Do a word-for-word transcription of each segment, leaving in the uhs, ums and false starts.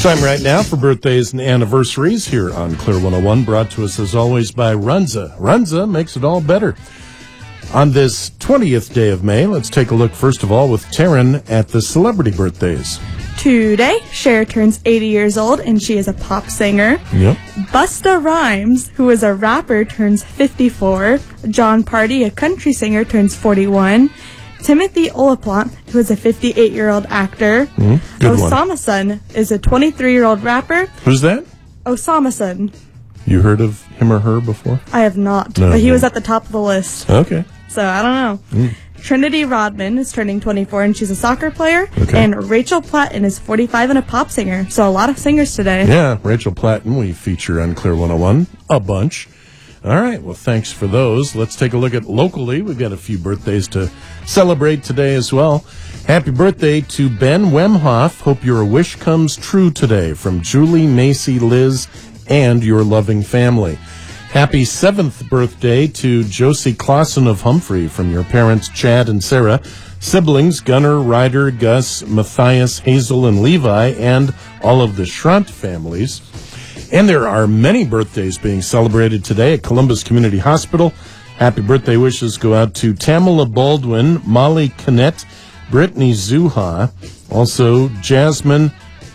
Time right now for birthdays and anniversaries here on Clear one oh one, brought to us as always by Runza. Runza makes it all better. On this twentieth day of May, let's take a look first of all with Taryn at the celebrity birthdays. Today, Cher turns eighty years old, and she is a pop singer. Yep. Busta Rhymes, who is a rapper, turns fifty-four. John Party, a country singer, turns forty-one. Timothy Olyphant, who is a fifty-eight-year-old actor. Mm, good one. Osama Sun is a twenty-three-year-old rapper. Who's that? Osama Sun. You heard of him or her before? I have not, No, but he no. was at the top of the list. Okay. So, I don't know. Mm. Trinity Rodman is turning twenty-four, and she's a soccer player. Okay. And Rachel Platten is forty-five and a pop singer. So, a lot of singers today. Yeah, Rachel Platten we feature on Clear one oh one a bunch. All right, well, thanks for those. Let's take a look at locally. We've got a few birthdays to celebrate today as well. Happy birthday to Ben Wemhoff. Hope your wish comes true today from Julie, Macy, Liz, and your loving family. Happy seventh birthday to Josie Clausen of Humphrey from your parents Chad and Sarah, siblings Gunnar, Ryder, Gus, Matthias, Hazel, and Levi, and all of the Schrant families. And there are many birthdays being celebrated today at Columbus Community Hospital. Happy birthday wishes go out to Tamala Baldwin, Molly Kinnett, Brittany Zuha, also Jasmine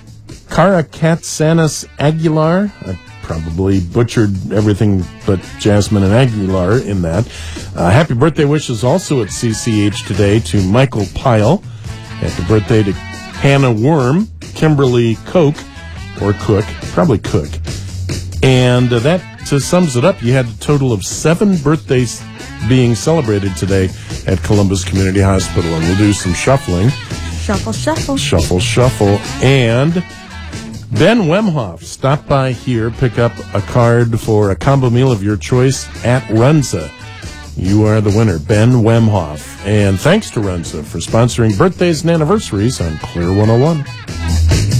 Caracatsanis Aguilar. I probably butchered everything but Jasmine and Aguilar in that. Uh, happy birthday wishes also at C C H today to Michael Pyle. Happy birthday to Hannah Worm, Kimberly Koch, or Cook, probably Cook. And uh, that uh, sums it up. You had a total of seven birthdays being celebrated today at Columbus Community Hospital. And we'll do some shuffling. Shuffle, shuffle. Shuffle, shuffle. And Ben Wemhoff, stop by here, pick up a card for a combo meal of your choice at Runza. You are the winner, Ben Wemhoff. And thanks to Runza for sponsoring birthdays and anniversaries on Clear one oh one.